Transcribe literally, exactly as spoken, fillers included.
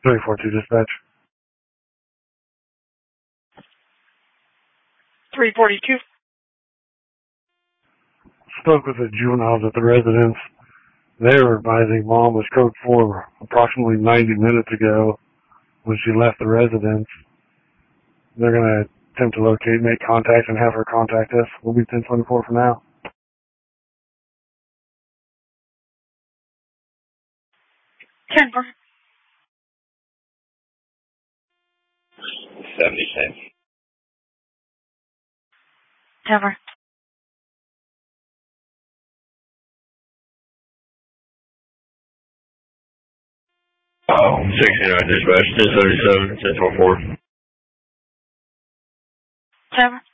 three four two dispatch. three forty-two. Spoke with the juveniles at the residence. They were advising mom was code four approximately ninety minutes ago when she left the residence. They're going to attempt to locate, make contact, and have her contact us. We'll be ten twenty-four for now. ten four. seventy-six. ten four. Oh, sixty-nine dispatch, ten seventy-seven, ten twenty-four. ten four.